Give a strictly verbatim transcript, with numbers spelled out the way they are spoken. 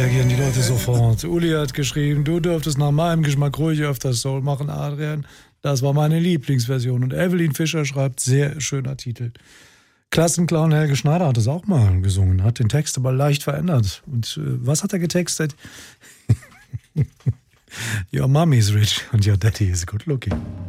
reagieren die Leute sofort. Uli hat geschrieben, du dürftest nach meinem Geschmack ruhig öfters Soul machen, Adrian. Das war meine Lieblingsversion. Und Evelyn Fischer schreibt, sehr schöner Titel. Klassenclown Helge Schneider hat es auch mal gesungen, hat den Text aber leicht verändert. Und äh, was hat er getextet? Your mommy's rich and your daddy is good looking.